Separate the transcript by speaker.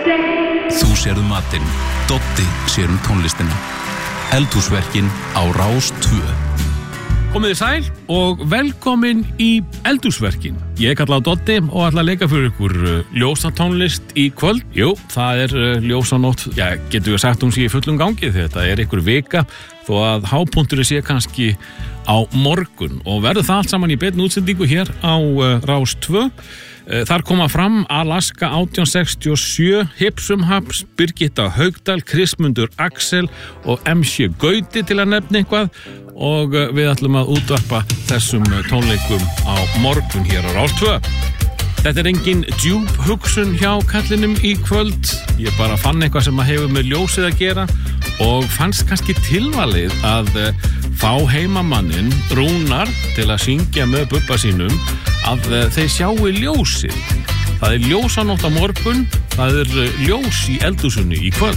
Speaker 1: Þú sérðu matinn, Doddi sér tónlistina. Eldhúsverkin á Rás 2.
Speaker 2: Komið þið sæl og velkomin í Eldhúsverkin. Ég kalla á Doddi og ætla að leika fyrir ykkur ljósatónlist í kvöld. Jú, það er ljósanótt, getum við sagt sé í fullum gangi því þetta er ykkur vika þó að hápunkturinn sé kannski á morgun og verður það allt saman í beinni útsendingu hér á Rás 2. Þar koma fram Alaska 1867, Hipsum Haps, Birgitta Haugdal, Kristmundur Axel og MC Gauti til að nefna eitthvað og við ætlum að útvarpa þessum tónleikum á morgun hér á Rás 2. Þetta er engin djúp hugsun hjá kallinum í kvöld, ég bara fann eitthvað sem hefur með ljósið að gera og fannst kannski tilvalið að fá heimamannin Rúnar til að syngja með Bubba sínum að þeir sjáu ljósið. Það er ljósanótt á morgun, það er ljós í eldhúsinu í kvöld.